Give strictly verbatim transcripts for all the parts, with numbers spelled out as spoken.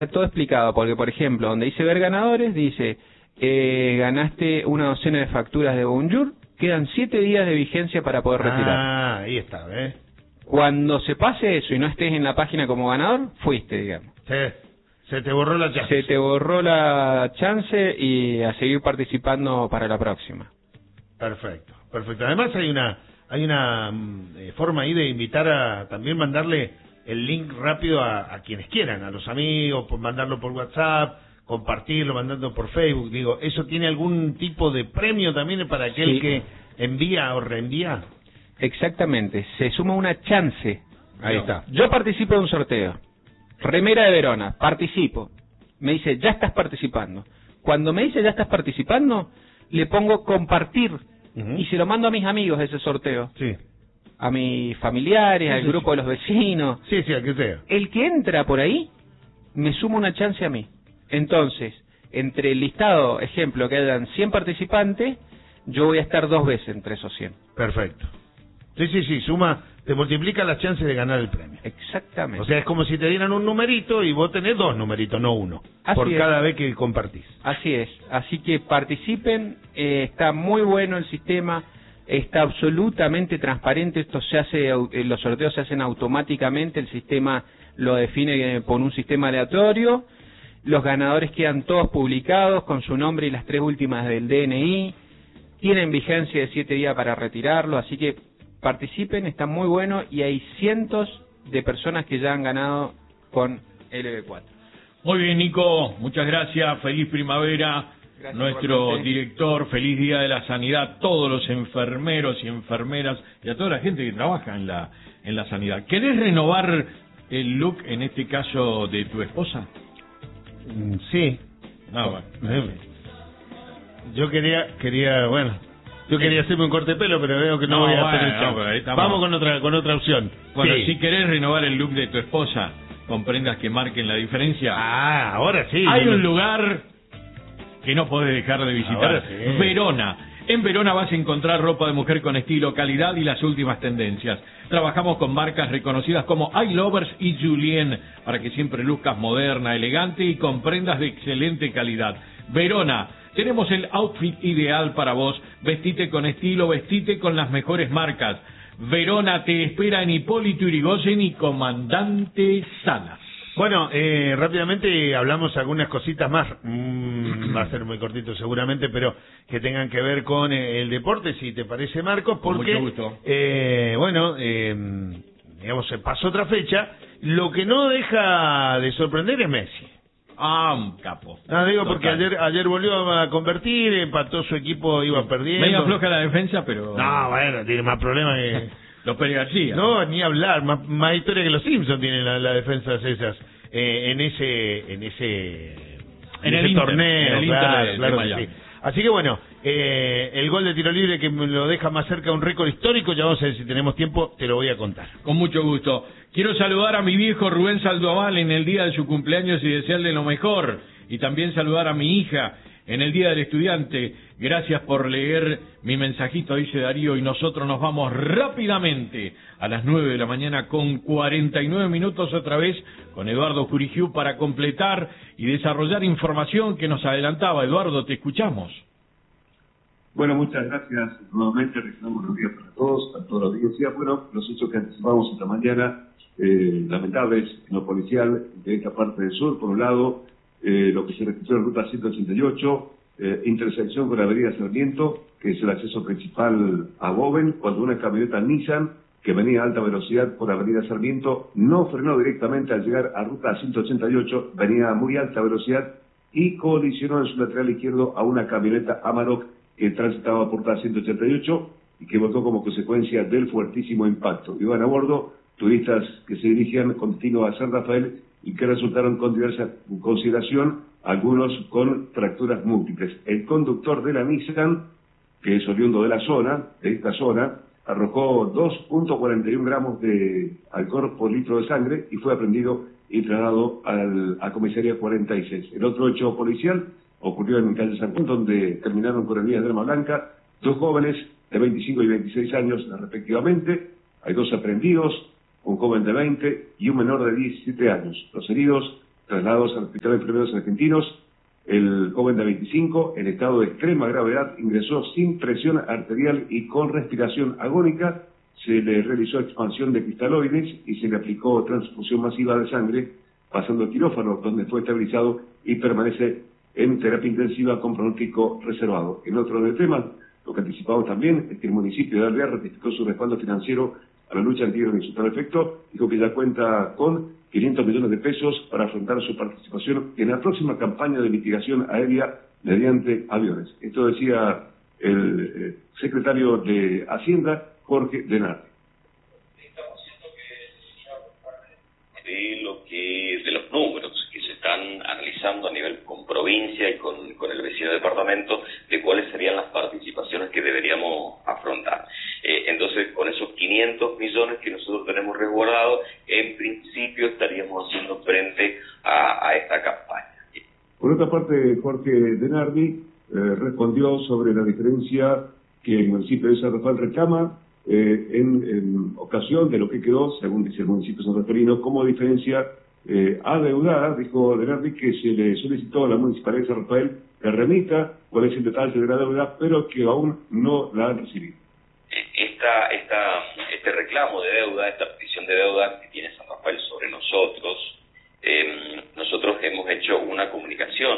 todo explicado, porque por ejemplo, donde dice ver ganadores, dice eh, ganaste una docena de facturas de Bonjour, quedan siete días de vigencia para poder retirar. Ah, ahí está, ¿ves? Cuando se pase eso y no estés en la página como ganador, fuiste, digamos. Se, se te borró la chance. Se te borró la chance y a seguir participando para la próxima. Perfecto, perfecto. Además hay una hay una eh, forma ahí de invitar a también mandarle el link rápido a, a quienes quieran, a los amigos, por mandarlo por WhatsApp, compartirlo, mandando por Facebook. Digo, ¿eso tiene algún tipo de premio también para aquel sí. que envía o reenvía? Exactamente, se suma una chance. Ahí está. Yo participo de un sorteo. Remera de Verona, participo. Me dice, ya estás participando. Cuando me dice, ya estás participando, le pongo compartir. Uh-huh. Y se lo mando a mis amigos ese sorteo. Sí. A mis familiares, sí, al sí, grupo sí. de los vecinos. Sí, sí, a que sea. El que entra por ahí, me suma una chance a mí. Entonces, entre el listado, ejemplo, que hayan cien participantes, yo voy a estar dos veces entre esos cien. Perfecto. Sí, sí, sí, suma, te multiplica las chances de ganar el premio. Exactamente. O sea, es como si te dieran un numerito y vos tenés dos numeritos, no uno, Así por es. cada vez que compartís. Así es, así que participen, eh, está muy bueno el sistema, está absolutamente transparente, esto se hace, eh, los sorteos se hacen automáticamente, el sistema lo define eh, por un sistema aleatorio, los ganadores quedan todos publicados con su nombre y las tres últimas del D N I, tienen vigencia de siete días para retirarlo, así que participen, está muy bueno y hay cientos de personas que ya han ganado con L B cuatro. Muy bien, Nico, muchas gracias, feliz primavera, gracias, nuestro director, feliz Día de la Sanidad, todos los enfermeros y enfermeras y a toda la gente que trabaja en la en la sanidad. ¿Querés renovar el look, en este caso, de tu esposa? Sí. No, bueno. Yo quería, quería, bueno, yo quería hacerme un corte de pelo, pero veo que no, no voy a bueno, hacer el no, pero estamos... Vamos con otra con otra opción. Bueno, sí. Si querés renovar el look de tu esposa, con prendas que marquen la diferencia. Ah, ahora sí. Hay un lugar que no podés dejar de visitar. Sí. Verona. En Verona vas a encontrar ropa de mujer con estilo, calidad y las últimas tendencias. Trabajamos con marcas reconocidas como I Lovers y Julien para que siempre luzcas moderna, elegante y con prendas de excelente calidad. Verona. Tenemos el outfit ideal para vos. Vestite con estilo, vestite con las mejores marcas. Verona te espera en Hipólito Yrigoyen y Comandante Salas. Bueno, eh, rápidamente hablamos algunas cositas más. Mm, va a ser muy cortito seguramente, pero que tengan que ver con eh, el deporte, si te parece, Marcos, porque, con mucho gusto. Eh, bueno, eh, digamos, se pasó otra fecha. Lo que no deja de sorprender es Messi. Ah, un capo. Ah, digo, Total. porque ayer ayer volvió a convertir, empató su equipo, iba perdiendo. Media floja la defensa, pero... No, bueno, tiene más problemas que... los Pérez García. No, ni hablar, más, más historia que los Simpsons tienen la, la defensa esas eh, en ese en ese, en en el ese Inter, torneo, en el claro, Inter de, claro de que Miami. sí. Así que bueno, eh, el gol de tiro libre que me lo deja más cerca de un récord histórico, ya vamos a ver si tenemos tiempo, te lo voy a contar. Con mucho gusto. Quiero saludar a mi viejo Rubén Saldoval en el día de su cumpleaños y desearle lo mejor. Y también saludar a mi hija en el Día del Estudiante. Gracias por leer mi mensajito, dice Darío, y nosotros nos vamos rápidamente a las nueve de la mañana con cuarenta y nueve minutos otra vez con Eduardo Curigiu para completar y desarrollar información que nos adelantaba. Eduardo, te escuchamos. Bueno, muchas gracias nuevamente. Recordamos buenos días para todos, a toda la audiencia. Bueno, los hechos que anticipamos esta mañana, eh, lamentables en lo policial de esta parte del sur, por un lado, Eh, lo que se registró en ruta ciento ochenta y ocho, eh, intersección con la avenida Sarmiento, que es el acceso principal a Boven, cuando una camioneta Nissan que venía a alta velocidad por avenida Sarmiento no frenó directamente al llegar a ruta ciento ochenta y ocho, venía a muy alta velocidad y colisionó en su lateral izquierdo a una camioneta Amarok que transitaba por ruta ciento ochenta y ocho y que volcó como consecuencia del fuertísimo impacto. Iban a bordo turistas que se dirigían con destino a San Rafael y que resultaron con diversa consideración, algunos con fracturas múltiples. El conductor de la Nissan, que es oriundo de la zona, de esta zona, arrojó dos punto cuarenta y uno gramos de alcohol por litro de sangre y fue aprendido y trasladado al, a comisaría cuarenta y seis. El otro hecho policial ocurrió en calle San Juan, donde terminaron con heridas de arma blanca dos jóvenes de veinticinco y veintiséis años respectivamente. Hay dos aprendidos, un joven de veinte y un menor de diecisiete años. Los heridos trasladados al Hospital de Enfermeros Argentinos. El joven de veinticinco, en estado de extrema gravedad, ingresó sin presión arterial y con respiración agónica. Se le realizó expansión de cristaloides y se le aplicó transfusión masiva de sangre, pasando al quirófano, donde fue estabilizado y permanece en terapia intensiva con pronóstico reservado. En otro de temas, lo que anticipamos también es que el municipio de Alvear ratificó su respaldo financiero a la lucha antigranizo. Al efecto, dijo que ya cuenta con quinientos millones de pesos para afrontar su participación en la próxima campaña de mitigación aérea mediante aviones. Esto decía el eh, secretario de Hacienda, Jorge Denardi. Estamos viendo que de lo que de los números que se están analizando a nivel con provincia y con, con el vecino departamento de cuáles serían las participaciones que deberíamos afrontar. Eh, entonces, con esos quinientos millones que nosotros tenemos resguardados, en principio estaríamos haciendo frente a, a esta campaña. Por otra parte, Jorge Denardi eh, respondió sobre la diferencia que el municipio de San Rafael reclama eh, en, en ocasión de lo que quedó, según dice el municipio sanrafaelino, como diferencia eh, adeudada. Dijo Denardi que se le solicitó a la Municipalidad de San Rafael que remita cuál es el detalle de la deuda, pero que aún no la han recibido. Esta, esta, este reclamo de deuda, esta petición de deuda que tiene San Rafael sobre nosotros, eh, nosotros hemos hecho una comunicación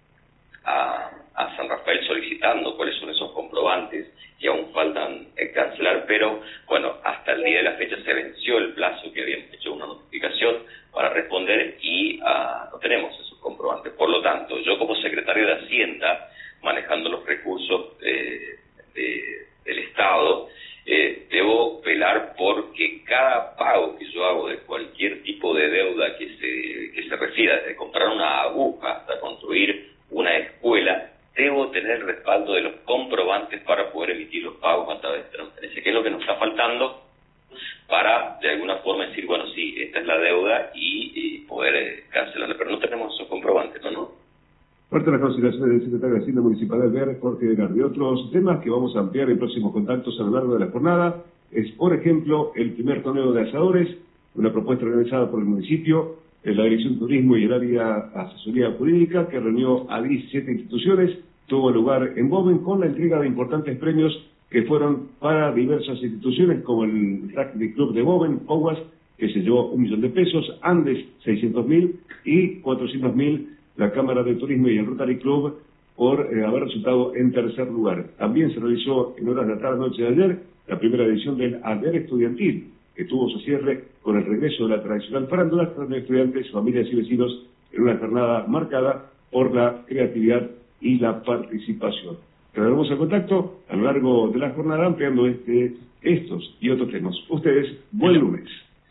a, a San Rafael solicitando cuáles son esos comprobantes que aún faltan eh, cancelar, pero bueno, hasta el día de la fecha se venció el plazo que habíamos hecho una notificación para responder y uh, no tenemos esos comprobantes. Por lo tanto, yo como secretario de Hacienda, manejando los recursos eh, de, del Estado, eh, debo velar porque cada pago que yo hago de cualquier tipo de deuda que se, que se refiera, desde comprar una aguja hasta construir una escuela, debo tener el respaldo de los comprobantes para poder emitir los pagos a través de transferencia, que es lo que nos está faltando para de alguna forma decir, bueno, sí, esta es la deuda y, y poder eh, cancelarla, pero no tenemos esos comprobantes, ¿no? no. Parte de las consideraciones del secretario de Hacienda Municipal de Alvear, Jorge Denardi. Otros temas que vamos a ampliar en próximos contactos a lo largo de la jornada es, por ejemplo, el primer torneo de asadores, una propuesta organizada por el municipio, la Dirección de Turismo y el área Asesoría Jurídica, que reunió a diecisiete instituciones, tuvo lugar en Boven con la entrega de importantes premios que fueron para diversas instituciones, como el Rugby Club de Boven, Oguas, que se llevó un millón de pesos, Andes, seiscientos mil y cuatrocientos mil la Cámara de Turismo y el Rotary Club por eh, haber resultado en tercer lugar. También se realizó en horas de la tarde-noche de ayer la primera edición del Alvear Estudiantil, que tuvo su cierre con el regreso de la tradicional farándula con estudiantes, familias y vecinos en una jornada marcada por la creatividad y la participación. Quedaremos en contacto a lo largo de la jornada ampliando este, estos y otros temas. Ustedes, buen lunes.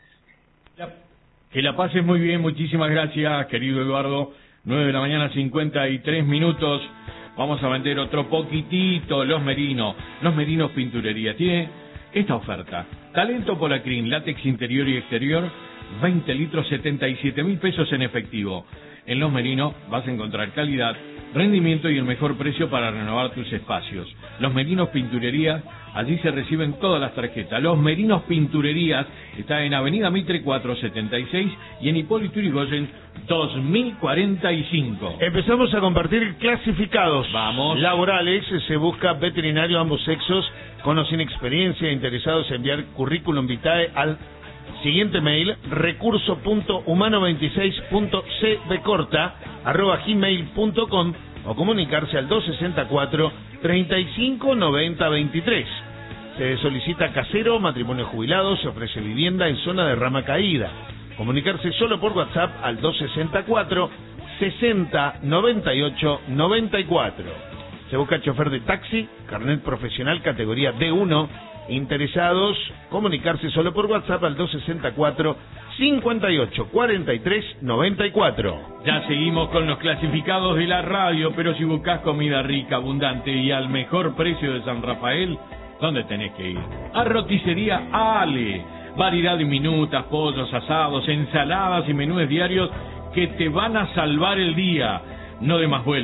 Que la pases muy bien, muchísimas gracias, querido Eduardo. nueve de la mañana, cincuenta y tres minutos. Vamos a vender otro poquitito, Los Merinos. Los Merinos Pinturería tiene esta oferta. Talento Polacrin, látex interior y exterior, veinte litros, setenta y siete mil pesos en efectivo. En Los Merinos vas a encontrar calidad, rendimiento y el mejor precio para renovar tus espacios. Los Merinos Pinturería, allí se reciben todas las tarjetas. Los Merinos Pinturerías está en Avenida Mitre cuatrocientos setenta y seis y en Hipólito Yrigoyen dos mil cuarenta y cinco. Empezamos a compartir clasificados. Vamos. Laborales, se busca veterinario ambos sexos, con o sin experiencia, interesados en enviar currículum vitae al siguiente mail, recurso punto humano veintiséis punto c b corta arroba gmail punto com o comunicarse al dos sesenta y cuatro, treinta y cinco, noventa, veintitrés. Se solicita casero, matrimonio jubilado, se ofrece vivienda en zona de rama caída. Comunicarse solo por WhatsApp al dos sesenta y cuatro, sesenta, noventa y ocho, noventa y cuatro. Se busca chofer de taxi, carnet profesional categoría D uno. Interesados, comunicarse solo por WhatsApp al dos sesenta y cuatro, cincuenta y ocho, cuarenta y tres, noventa y cuatro. Ya seguimos con los clasificados de la radio, pero si buscas comida rica, abundante y al mejor precio de San Rafael, ¿dónde tenés que ir? A Roticería Ale. Variedad de minutas, pollos, asados, ensaladas y menús diarios que te van a salvar el día. No de más vueltas.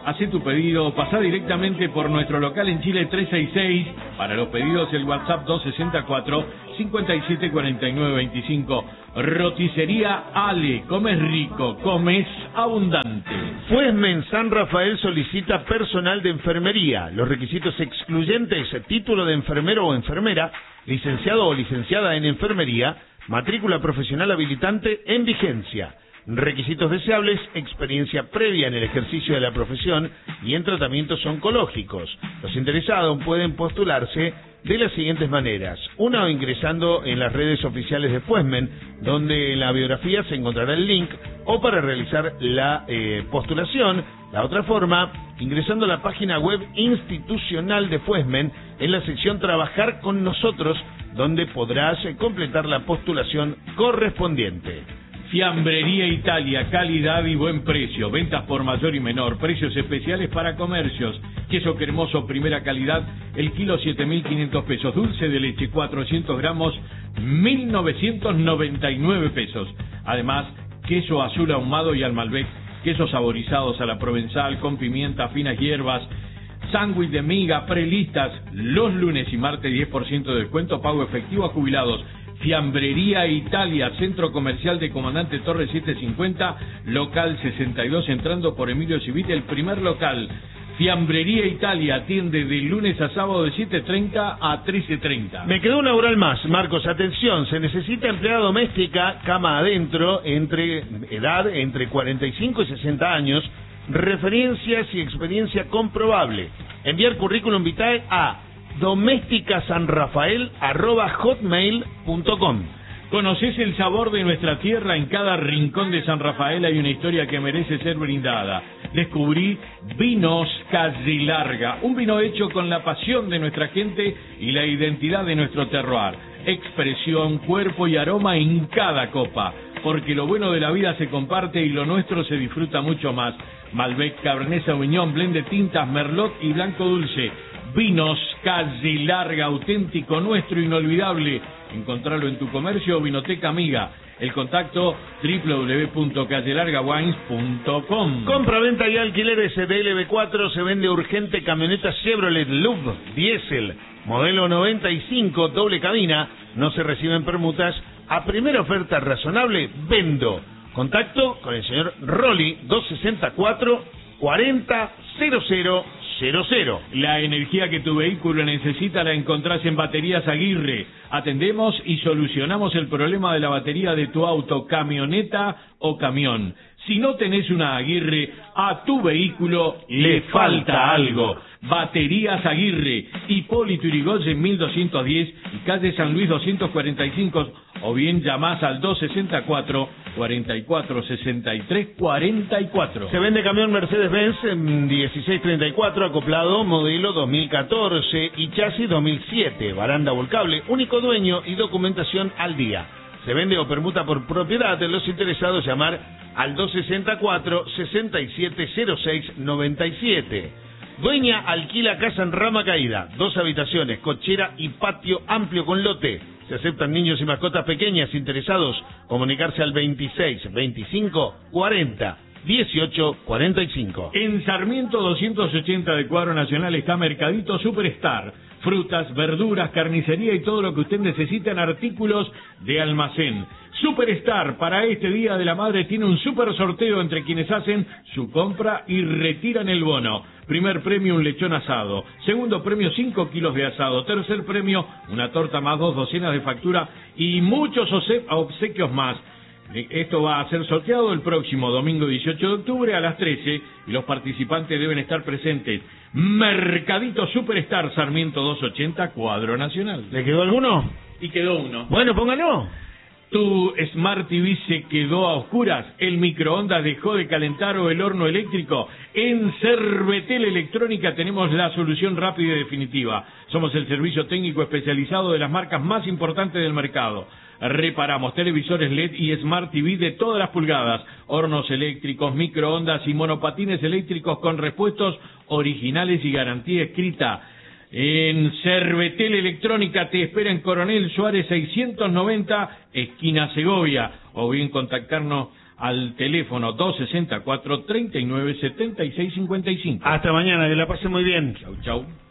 hacé tu pedido o pasá directamente por nuestro local en Chile trescientos sesenta y seis. Para los pedidos el WhatsApp dos sesenta y cuatro, cincuenta y siete cuarenta y nueve veinticinco. Roticería Ale, comes rico, comes abundante. Fuesmen San Rafael solicita personal de enfermería. Los requisitos excluyentes: título de enfermero o enfermera, licenciado o licenciada en enfermería, matrícula profesional habilitante en vigencia. Requisitos deseables: experiencia previa en el ejercicio de la profesión y en tratamientos oncológicos. Los interesados pueden postularse de las siguientes maneras. Una, ingresando en las redes oficiales de Fuesmen, donde en la biografía se encontrará el link, o para realizar la eh, postulación. La otra forma, ingresando a la página web institucional de Fuesmen, en la sección Trabajar con nosotros, donde podrás eh, completar la postulación correspondiente. Fiambrería Italia, calidad y buen precio, ventas por mayor y menor, precios especiales para comercios, queso cremoso primera calidad, el kilo siete mil quinientos pesos, dulce de leche cuatrocientos gramos, mil novecientos noventa y nueve pesos, además queso azul ahumado y al Malbec, quesos saborizados a la provenzal con pimienta, finas hierbas, sándwich de miga, prelistas, los lunes y martes diez por ciento de descuento, pago efectivo a jubilados. Fiambrería Italia, Centro Comercial de Comandante Torres setecientos cincuenta, local sesenta y dos, entrando por Emilio Civite, el primer local. Fiambrería Italia atiende de lunes a sábado de siete treinta a trece treinta. Me quedó un laboral más, Marcos, atención, se necesita empleada doméstica, cama adentro, entre edad entre cuarenta y cinco y sesenta años, referencias y experiencia comprobable. Enviar currículum vitae a domesticasanrafael arroba hotmail punto com. ¿Conoces el sabor de nuestra tierra? En cada rincón de San Rafael hay una historia que merece ser brindada. Descubrí Vinos Calle Larga, un vino hecho con la pasión de nuestra gente y la identidad de nuestro terroir. Expresión, cuerpo y aroma en cada copa, porque lo bueno de la vida se comparte y lo nuestro se disfruta mucho más. Malbec, Cabernet Sauvignon, blend de tintas, Merlot y Blanco Dulce. Vinos Calle Larga, auténtico, nuestro, inolvidable. Encontrarlo en tu comercio o vinoteca amiga. El contacto doble u doble u doble u punto calle larga wines punto com. Compra, venta y alquileres de L B cuatro. Se vende urgente camioneta Chevrolet Loop Diesel, modelo noventa y cinco, doble cabina. No se reciben permutas. A primera oferta razonable, vendo. Contacto con el señor Rolly, dos sesenta y cuatro, cuarenta, cero cero cero cero. La energía que tu vehículo necesita la encontrás en Baterías Aguirre. Atendemos y solucionamos el problema de la batería de tu auto, camioneta o camión. Si no tenés una Aguirre, a tu vehículo le falta algo. Baterías Aguirre, Hipólito Yrigoyen mil doscientos diez y calle San Luis doscientos cuarenta y cinco, o bien llamás al dos sesenta y cuatro, cuarenta y cuatro, sesenta y tres, cuarenta y cuatro. Se vende camión Mercedes-Benz en dieciséis treinta y cuatro, acoplado, modelo dos mil catorce y chasis dos mil siete, baranda volcable, único dueño y documentación al día. Se vende o permuta por propiedad. Los interesados llamar al dos sesenta y cuatro, sesenta y siete cero seis noventa y siete. Dueña alquila casa en Rama Caída, dos habitaciones, cochera y patio amplio con lote. Se aceptan niños y mascotas pequeñas. Interesados, comunicarse al veintiséis, veinticinco, cuarenta, dieciocho, cuarenta y cinco. En Sarmiento doscientos ochenta de Cuadro Nacional está Mercadito Superstar. Frutas, verduras, carnicería y todo lo que usted necesita en artículos de almacén. Superstar, para este Día de la Madre, tiene un super sorteo entre quienes hacen su compra y retiran el bono. Primer premio, un lechón asado. Segundo premio, cinco kilos de asado. Tercer premio, una torta más dos docenas de factura y muchos obsequios más. Esto va a ser sorteado el próximo domingo dieciocho de octubre a las trece y los participantes deben estar presentes. Mercadito Superstar, Sarmiento doscientos ochenta, Cuadro Nacional. ¿Le quedó alguno? Y quedó uno. Bueno, póngalo. ¿Tu Smart T V se quedó a oscuras? ¿El microondas dejó de calentar o el horno eléctrico? En Cervetel Electrónica tenemos la solución rápida y definitiva. Somos el servicio técnico especializado de las marcas más importantes del mercado. Reparamos televisores L E D y Smart T V de todas las pulgadas, hornos eléctricos, microondas y monopatines eléctricos con repuestos originales y garantía escrita. En Cervetel Electrónica te espera en Coronel Suárez seiscientos noventa, esquina Segovia, o bien contactarnos al teléfono dos sesenta y cuatro, treinta y nueve, setenta y seis cincuenta y cinco. Hasta mañana, que la pasen muy bien. Chau, chau.